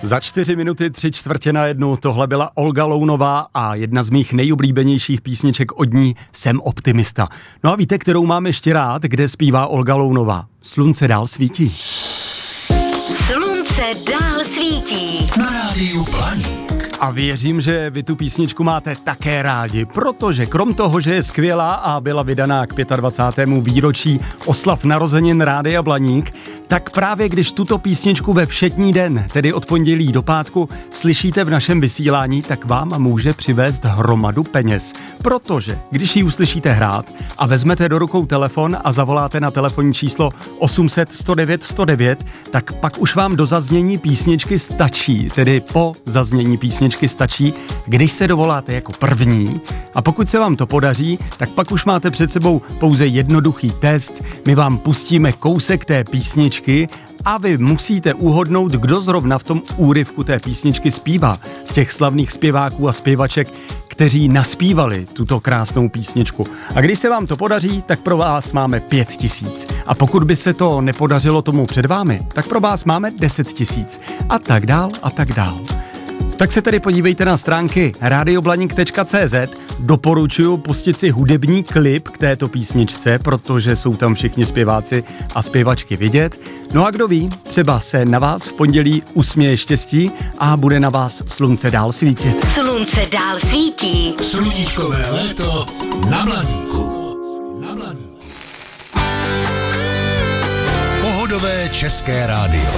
Za 4 minuty 3/4 tohle byla Olga Lounová a jedna z mých nejoblíbenějších písniček od ní Jsem optimista. No a víte, kterou mám ještě rád, kde zpívá Olga Lounová? Slunce dál svítí. Slunce dál svítí. Na rádiu Planík. A věřím, že vy tu písničku máte také rádi, protože krom toho, že je skvělá a byla vydaná k 25. výročí oslav narozenin Rádia Blaník, tak právě když tuto písničku ve všední den, tedy od pondělí do pátku, slyšíte v našem vysílání, tak vám může přivést hromadu peněz. Protože když ji uslyšíte hrát a vezmete do rukou telefon a zavoláte na telefonní číslo 800 109 109, tak pak už vám do zaznění písničky stačí, tedy po zaznění písničky stačí, když se dovoláte jako první, a pokud se vám to podaří, tak pak už máte před sebou pouze jednoduchý test, my vám pustíme kousek té písničky a vy musíte uhodnout, kdo zrovna v tom úryvku té písničky zpívá z těch slavných zpěváků a zpěvaček, kteří naspívali tuto krásnou písničku. A když se vám to podaří, tak pro vás máme 5 000. A pokud by se to nepodařilo tomu před vámi, tak pro vás máme 10 000. A tak dál, a tak dál. Tak se tedy podívejte na stránky radioblaník.cz. Doporučuji pustit si hudební klip k této písničce, protože jsou tam všichni zpěváci a zpěvačky vidět. No a kdo ví, třeba se na vás v pondělí usměje štěstí a bude na vás slunce dál svítit. Slunce dál svítí. Sluníčkové léto na Blaníku. Pohodové české rádio.